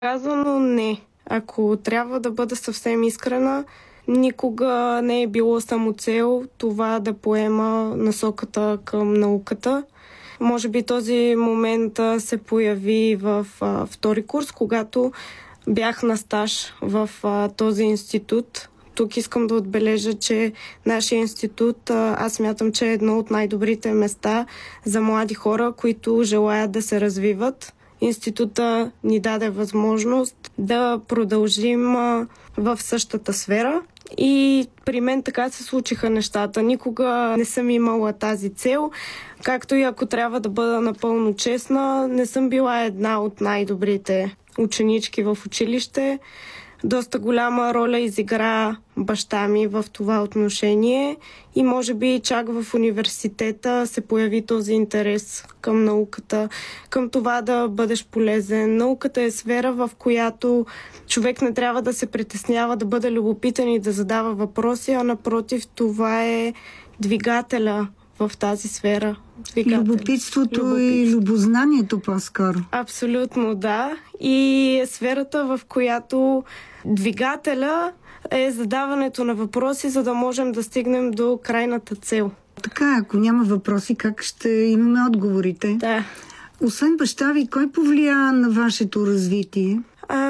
Казано не. Ако трябва да бъда съвсем искрена, никога не е било самоцел това да поема насоката към науката. Може би този момент се появи в втори курс, когато бях на стаж в този институт. Тук искам да отбележа, че нашия институт, аз смятам, че е едно от най-добрите места за млади хора, които желаят да се развиват. Института ни даде възможност да продължим в същата сфера и при мен така се случиха нещата. Никога не съм имала тази цел, както и ако трябва да бъда напълно честна, не съм била една от най-добрите ученички в училище. Доста голяма роля изигра баща ми в това отношение и може би чак в университета се появи този интерес към науката, към това да бъдеш полезен. Науката е сфера, в която човек не трябва да се притеснява да бъде любопитен и да задава въпроси, а напротив, това е двигателя в тази сфера. Любопитството и любознанието по-скоро. Абсолютно, да. И сферата, в която двигателя е задаването на въпроси, за да можем да стигнем до крайната цел. Така, ако няма въпроси, как ще имаме отговорите? Да. Освен баща ви, кой повлия на вашето развитие?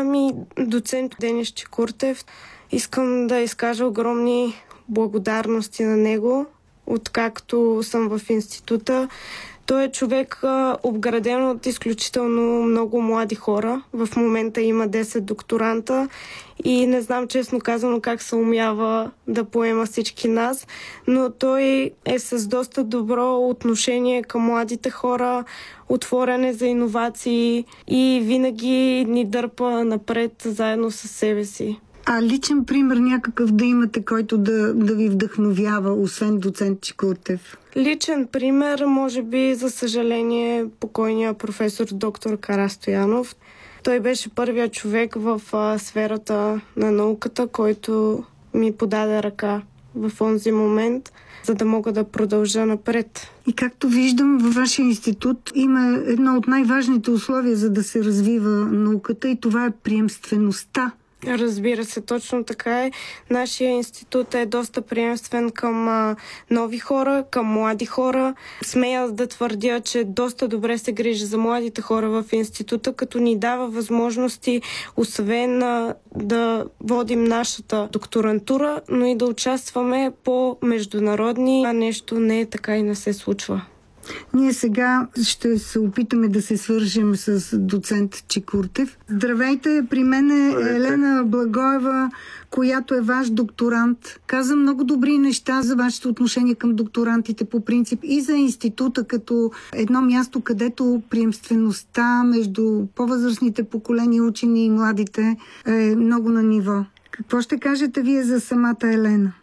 Доцент Денис Чекуртев. Искам да изкажа огромни благодарности на него, откакто съм в института. Той е човек обграден от изключително много млади хора. В момента има 10 докторанта и не знам честно казано как се умява да поема всички нас, но той е с доста добро отношение към младите хора, отворен за иновации и винаги ни дърпа напред заедно с себе си. А личен пример някакъв да имате, който да ви вдъхновява, освен доцент Чекуртев? Личен пример, може би, за съжаление, покойния професор доктор Карастоянов. Той беше първият човек в сферата на науката, който ми подаде ръка в онзи момент, за да мога да продължа напред. И както виждам, във вашия институт има едно от най-важните условия, за да се развива науката, и това е приемствеността. Разбира се, точно така е. Нашия институт е доста приемствен към нови хора, към млади хора. Смея да твърдя, че доста добре се грижи за младите хора в института, като ни дава възможности, освен да водим нашата докторантура, но и да участваме по международни, а нещо не е така и не се случва. Ние сега ще се опитаме да се свържем с доцент Чекуртев. Здравейте, при мен е Елена Благоева, която е ваш докторант. Каза много добри неща за вашето отношение към докторантите по принцип и за института като едно място, където приемствеността между по-възрастните поколения учени и младите е много на ниво. Какво ще кажете вие за самата Елена?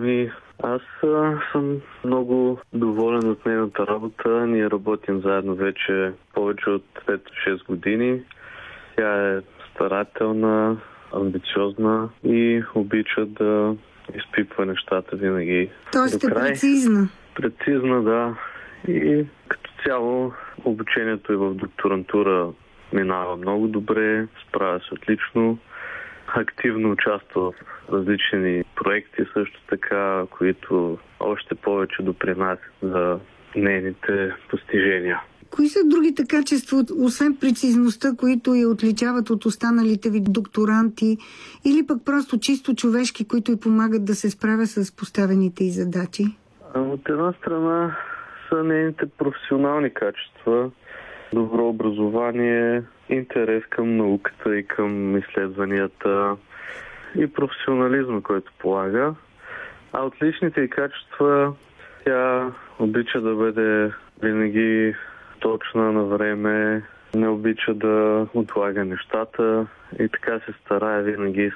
Аз съм много доволен от нейната работа. Ние работим заедно вече повече от 5-6 години. Тя е старателна, амбициозна и обича да изпипва нещата винаги. Тоест е прецизна. Прецизна, да. И като цяло обучението и в докторантура минава много добре, справя се отлично. Активно участва в различни проекти също така, които още повече допринасят за нейните постижения. Кои са другите качества, освен прецизността, които я отличават от останалите ви докторанти, или пък просто чисто човешки, които й помагат да се справя с поставените й задачи? От една страна са нейните професионални качества, добро образование, интерес към науката и към изследванията и професионализма, който полага. А от личните й качества тя обича да бъде винаги точна на време, не обича да отлага нещата и така се старае винаги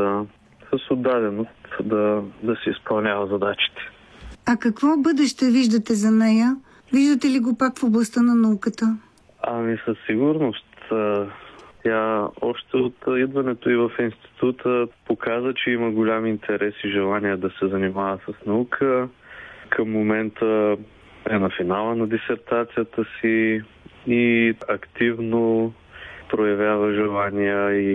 с отдаденост да се изпълнява задачите. А какво бъдеще виждате за нея? Виждате ли го пак в областта на науката? Със сигурност. Тя още от идването и в института показа, че има голям интерес и желание да се занимава с наука. Към момента е на финала на дисертацията си и активно проявява желания и